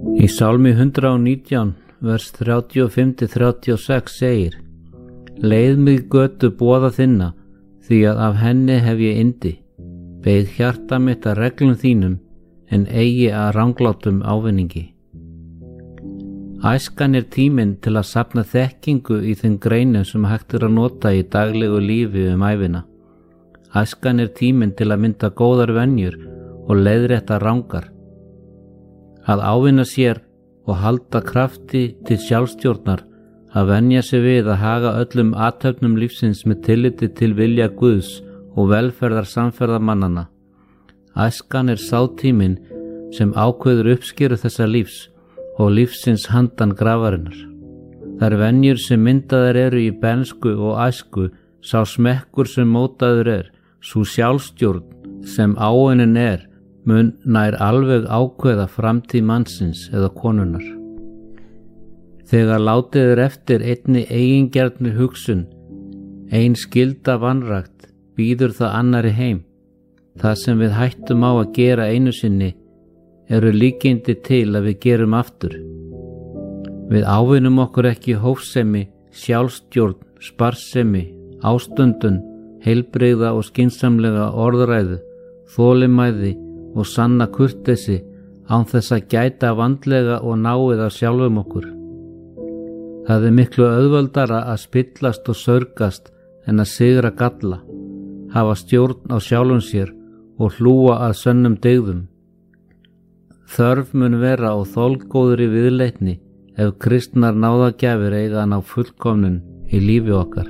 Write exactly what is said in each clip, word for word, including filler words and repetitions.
Í Sálmi hundrað og nítján, vers þrjátíu og fimm til þrjátíu og sex segir: Leið mig götu boða þinna, því að af henni hef ég yndi. Beið hjarta mitt að reglum þínum, en eigi að ranglátum ávinningi. Æskan er tíminn til að safna þekkingu í þeim greinum sem hægt er að nota í daglegu lífi um ævina. Æskan er tíminn til að mynda góðar venjur og leiðrétta rangar. Að ávinna sér og halda krafti til sjálfstjórnar, að venja sig við að haga öllum athöfnum lífsins með tilliti til vilja Guðs og velferðar samferðamannana. Æskan er sá tíminn sem ákveður uppskeru þessa lífs og lífsins handan grafarinnar. Þær venjur sem myndaðar eru í bernsku og æsku, sá smekkur sem mótaður er, sú sjálfstjórn sem áunin er, mun nær alveg ákveða framtíð mannsins eða konunnar. Þegar látið er eftir einni eigingjarnri hugsun, ein skylda vanrækt, býður það annari heim. Það sem við hættum á að gera einu sinni eru líkindi til að við gerum aftur. Við ávinnum okkur ekki hófsemi, sjálfstjórn, sparsemi, ástundun, heilbrigða og skynsamlega orðræðu, þolinmæði og sanna kurteisi án þess að gæta vandlega og náið af sjálfum okkur. Það er miklu auðveldara að spillast og sörgast en að sigra galla, hafa stjórn á sjálfum sér og hlúa að sönnum dygðum. Þörf mun vera á þolgóðri viðleitni ef kristnar náðagjafir eiga að ná fullkomnun í lífi okkar.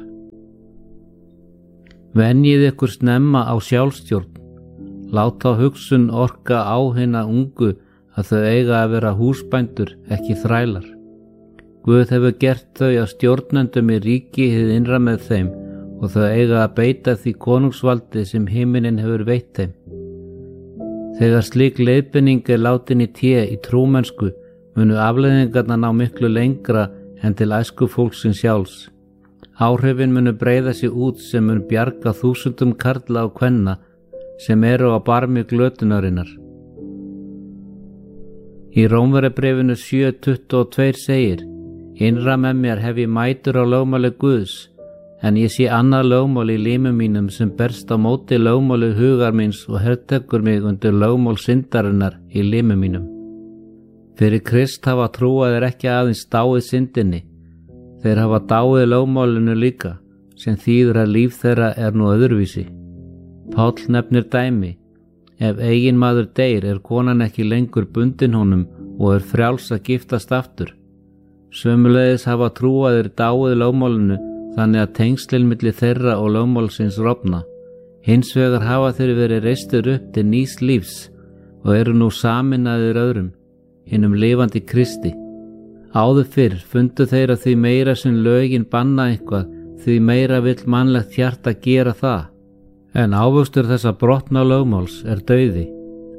Venjið ykkur snemma á sjálfstjórn. Láta hugsun orka á hina ungu að þau eiga að vera húsbændur, ekki þrælar. Guð hefur gert þau að stjórnendum í ríki hið innra með þeim og þau eiga að beita því konungsvaldi sem himinin hefur veitt þeim. Þegar slík leiðbeining er látin í té í trúmennsku, munu afleiðingarnar ná miklu lengra en til æsku fólksins sjálfs. Áhrifin munu breiða sig út sem mun bjarga þúsundum karla og kvenna sem eru á barmi glötunarinnar. Í Rómverjabrefinu sjö tuttugu og tvö segir: Innra með mér hef ég mætur á lögmáli Guðs, en ég sé annað lögmál í límum mínum sem berst á móti lögmáli hugar míns og hertekur mig undir lögmál syndarinnar í límum mínum. Fyrir Krist hafa trúaðir ekki aðeins dáið syndinni, þeir hafa dáið lögmálinu líka, sem þýðir að líf þeirra er nú öðruvísi. Páll nefnir dæmi: ef eigin maður deyr er konan ekki lengur bundin honum og er frjáls að giftast aftur. Sömuleiðis hafa trúaðir dáið lögmálinu þannig að tengslin milli þeirra og lögmálsins rofna. Hins vegar hafa þeir verið reistur upp til nýs lífs og eru nú saminaðir öðrum, hinum lifandi Kristi. Áður fyrr fundu þeir að því meira sem lögin banna eitthvað, því meira vill mannlegt hjarta gera það. En ávöxtur þessa brotna lögmáls er dauði.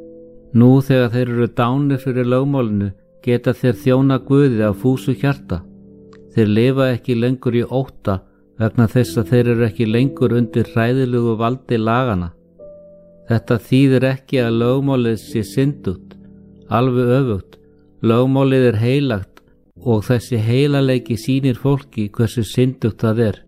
Nú þegar þeir eru dánir fyrir lögmálinu, geta þeir þjóna Guði af fúsu hjarta. Þeir lifa ekki lengur í ótta vegna þess að þeir eru ekki lengur undir hræðilegu valdi lagana. Þetta þýðir ekki að lögmálið sé syndugt, alveg öfugt. Lögmálið er heilagt og þessi heilaleiki sýnir fólki hversu syndugt það er.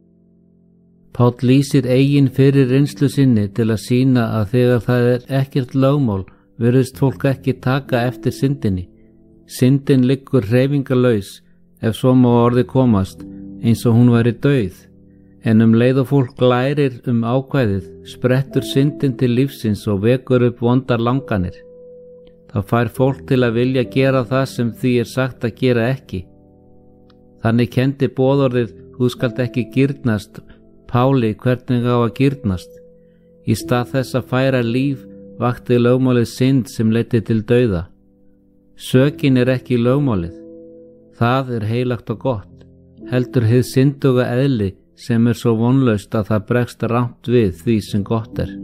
Páll lýsir eigin fyrir reynslu sinni til að sýna að þegar það er ekkert lögmál virðist fólk ekki taka eftir syndinni. Syndin liggur hreyfingarlaus, ef svo má orði komast, eins og hún væri dauð. En um leið og fólk lærir um ákvæðið, sprettur syndin til lífsins og vekur upp vondar langanir. Það fær fólk til að vilja gera það sem því er sagt að gera ekki. Þannig kendi boðorðið: þú skalt ekki girnast, Páli hvernig á að girnast. Í stað þess að færa líf vakti lögmálið synd sem leiddi til dauða. Sökin er ekki lögmálið. Það er heilagt og gott, heldur hið synduga eðli sem er svo vonlaust að það bregst rangt við því sem gott er.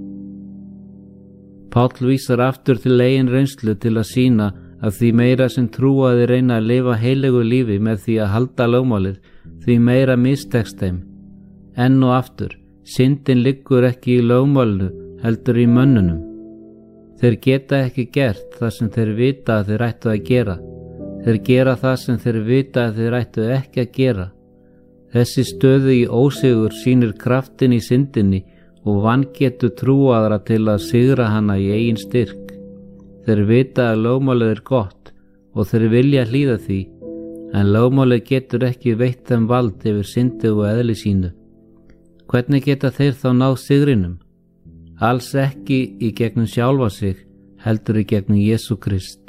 Páll vísar aftur til eigin reynslu til að sýna að því meira sem trúaði reyna að lifa heilegu lífi með því að halda lögmálið, því meira mistekst þeim. Enn og aftur, syndin liggur ekki í lögmálinu, heldur í mönnunum. Þeir geta ekki gert það sem þeir vita að þeir ættu að gera. Þeir gera það sem þeir vita að þeir ættu ekki að gera. Þessi stöðu í ósigur sýnir kraftin í syndinni og vangetu trúaðra til að sigra hana í eigin styrk. Þeir vita að lögmálið er gott og þeir vilja hlýða því, en lögmálið getur ekki veitt þeim vald yfir syndi og eðli sínu. Hvernig geta þeir þá náð sigrinum? Alls ekki í gegnum sjálfa sig, heldur í gegnum Jesú Krist.